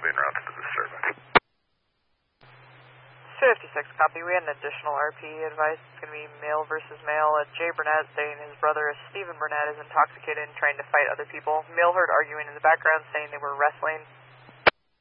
being routed to the disturbance. 56, copy. We had an additional RP advice. It's going to be male versus male. Jay Burnett saying his brother, Stephen Burnett, is intoxicated and trying to fight other people. Male heard arguing in the background saying they were wrestling.